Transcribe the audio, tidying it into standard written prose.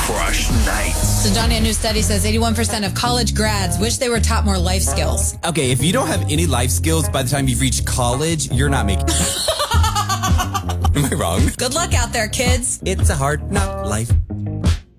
Crush Nights. So, Johnny, a new study says 81% of college grads wish they were taught more life skills. Okay, if you don't have any life skills by the time you've reached college, you're not making it. Am I wrong? Good luck out there, kids. It's a hard knock life.